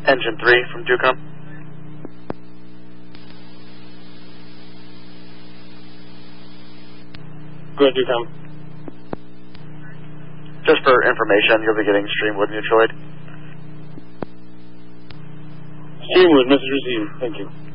Engine 3 from Ducom. Go ahead, Ducom. Just for information, you'll be getting Streamwood mutual aid. Streamwood, message received. Thank you.